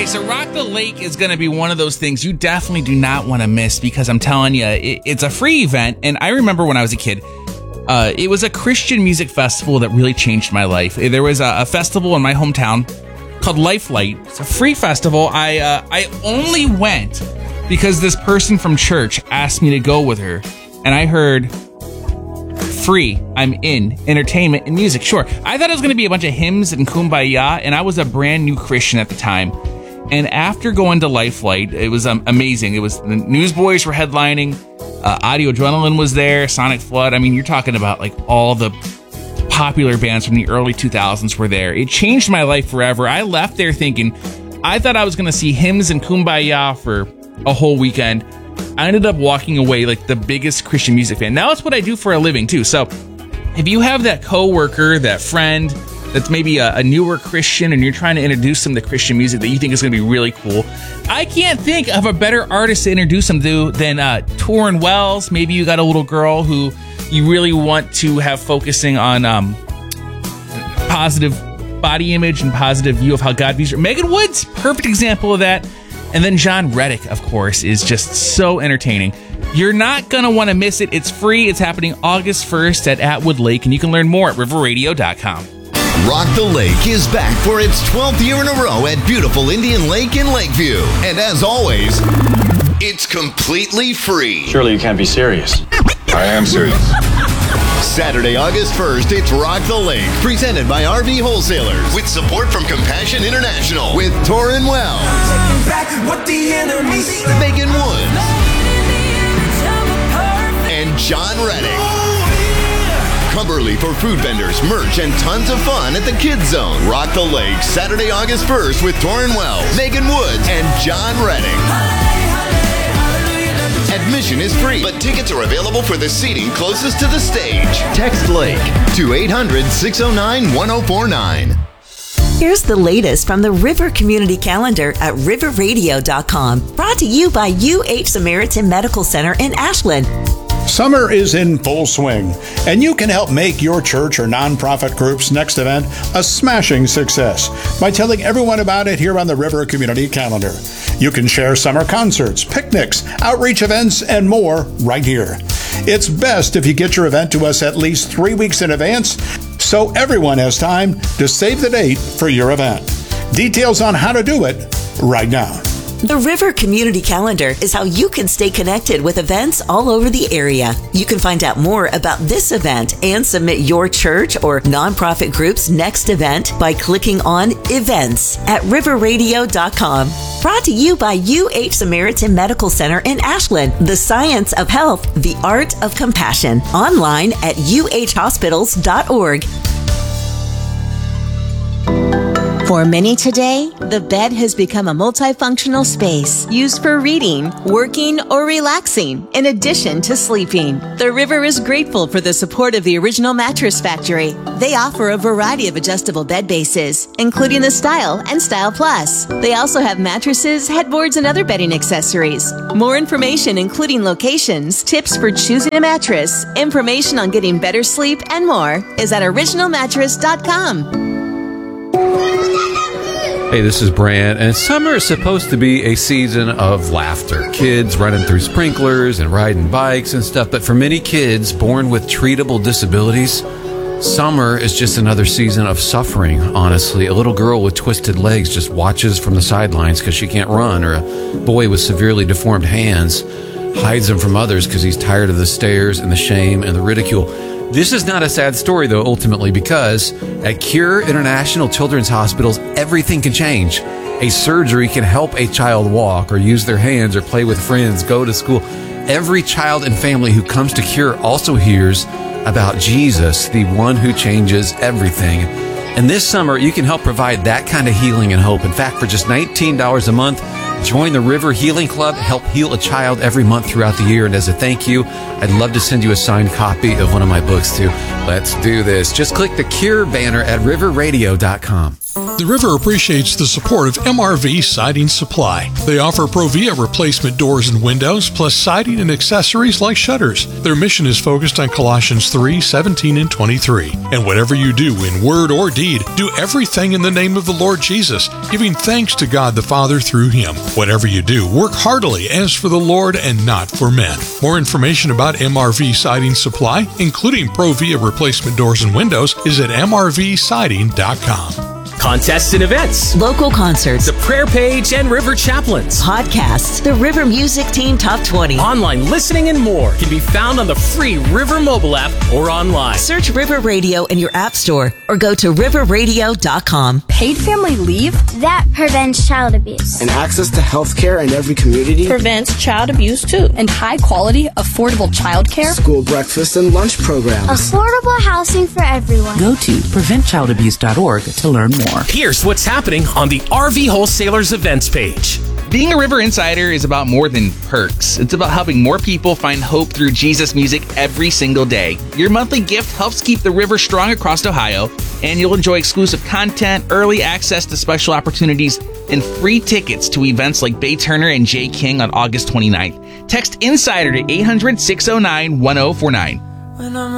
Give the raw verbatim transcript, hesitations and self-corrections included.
Okay, so Rock the Lake is going to be one of those things you definitely do not want to miss because I'm telling you, it, it's a free event. And I remember when I was a kid, uh, it was a Christian music festival that really changed my life. There was a, a festival in my hometown called Lifelight. It's a free festival. I uh, I only went because this person from church asked me to go with her. And I heard free, I'm in, entertainment and music. Sure, I thought it was going to be a bunch of hymns and kumbaya, and I was a brand new Christian at the time. And after going to Lifelight, it was um, amazing. It was the Newsboys were headlining, uh, Audio Adrenaline was there, Sonic Flood. I mean, you're talking about like all the popular bands from the early two thousands were there. It changed my life forever. I left there thinking, I thought I was going to see hymns and kumbaya for a whole weekend. I ended up walking away like the biggest Christian music fan. Now it's what I do for a living too. So if you have that coworker, that friend that's maybe a, a newer Christian and you're trying to introduce them to Christian music that you think is going to be really cool, I can't think of a better artist to introduce them to than uh, Tauren Wells. Maybe you got a little girl who you really want to have focusing on um, positive body image and positive view of how God views her. Megan Woods, perfect example of that. And then John Reddick, of course, is just so entertaining. You're not going to want to miss it. It's free. It's happening August first at Atwood Lake, and you can learn more at river radio dot com. Rock the Lake is back for its twelfth year in a row at beautiful Indian Lake in Lakeview. And as always, it's completely free. Surely you can't be serious. I am serious. Saturday, August first, it's Rock the Lake, presented by R V Wholesalers, with support from Compassion International, with Tauren Wells, Megan Woods, and John Reddick. Cumberly for food vendors, merch, and tons of fun at the Kids Zone. Rock the Lake, Saturday, August first, with Tauren Wells, Megan Woods, and John Reddick. Admission is free, but tickets are available for the seating closest to the stage. Text Lake to eight hundred, six oh nine, one oh four nine. Here's the latest from the River Community Calendar at river radio dot com. Brought to you by U H Samaritan Medical Center in Ashland. Summer is in full swing, and you can help make your church or nonprofit group's next event a smashing success by telling everyone about it here on the River Community Calendar. You can share summer concerts, picnics, outreach events, and more right here. It's best if you get your event to us at least three weeks in advance so everyone has time to save the date for your event. Details on how to do it right now. The River Community Calendar is how you can stay connected with events all over the area. You can find out more about this event and submit your church or nonprofit group's next event by clicking on Events at river radio dot com. Brought to you by U H Samaritan Medical Center in Ashland. The science of health, the art of compassion. Online at u h hospitals dot org. For many today, the bed has become a multifunctional space used for reading, working, or relaxing, in addition to sleeping. The River is grateful for the support of the Original Mattress Factory. They offer a variety of adjustable bed bases, including the Style and Style Plus. They also have mattresses, headboards, and other bedding accessories. More information, including locations, tips for choosing a mattress, information on getting better sleep, and more, is at original mattress dot com. Hey, this is Brant, and summer is supposed to be a season of laughter. Kids running through sprinklers and riding bikes and stuff, but for many kids born with treatable disabilities, summer is just another season of suffering, honestly. A little girl with twisted legs just watches from the sidelines because she can't run, or a boy with severely deformed hands hides them from others because he's tired of the stares and the shame and the ridicule. This is not a sad story, though, ultimately, because at Cure International Children's Hospitals, everything can change. A surgery can help a child walk or use their hands or play with friends, go to school. Every child and family who comes to Cure also hears about Jesus, the one who changes everything. And this summer, you can help provide that kind of healing and hope. In fact, for just nineteen dollars a month, join the River Healing Club, help heal a child every month throughout the year. And as a thank you, I'd love to send you a signed copy of one of my books too. Let's do this. Just click the Cure banner at river radio dot com. The River appreciates the support of M R V Siding Supply. They offer Provia replacement doors and windows, plus siding and accessories like shutters. Their mission is focused on Colossians three, seventeen, and twenty-three. And whatever you do in word or deed, do everything in the name of the Lord Jesus, giving thanks to God the Father through Him. Whatever you do, work heartily as for the Lord and not for men. More information about M R V Siding Supply, including Provia replacement doors and windows, is at m r v siding dot com. Contests and events, Local concerts, the prayer page and River Chaplains, podcasts, the River Music Team Top twenty, online listening, and more can be found on the free River mobile app or online. Search River Radio in your app store or go to river radio dot com. Paid family leave? That prevents child abuse. And access to health care in every community? Prevents child abuse too. And high quality, affordable child care? School breakfast and lunch programs. Affordable housing for everyone. Go to prevent child abuse dot org to learn more. Here's what's happening on the R V Wholesalers events page. Being a River Insider is about more than perks. It's about helping more people find hope through Jesus music every single day. Your monthly gift helps keep the River strong across Ohio, and you'll enjoy exclusive content, early access to special opportunities, and free tickets to events like Bay Turner and Jay King on August twenty-ninth. Text INSIDER to eight hundred, six oh nine, one oh four nine.